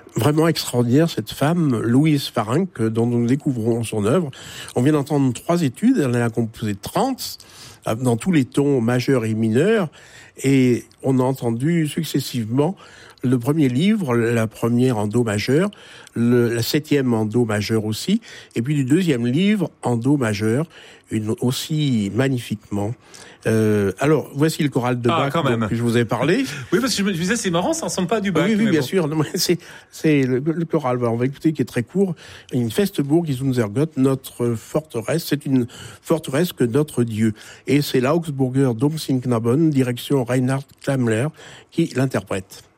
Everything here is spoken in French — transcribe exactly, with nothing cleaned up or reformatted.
vraiment extraordinaire, cette femme, Louise Farenc, dont nous découvrons son œuvre. On vient d'entendre trois études, elle en a composé trente, dans tous les tons majeurs et mineurs, et on a entendu successivement le premier livre, la première en do majeur, le, la septième en do majeur aussi, et puis du deuxième livre en do majeur, une, aussi magnifiquement. Euh, alors, voici le choral de ah, Bach dont je vous ai parlé. Oui, parce que je me disais, c'est marrant, ça ressemble pas à du Bach. Oui, oui, bien bon. sûr. Non, c'est, c'est le, le choral. On va écouter qui est très court. Une Festburg ist unser Gott, notre forteresse. C'est une forteresse que notre Dieu. Et c'est l'Augsburger Domsingknaben, direction Reinhard Klammler, qui l'interprète.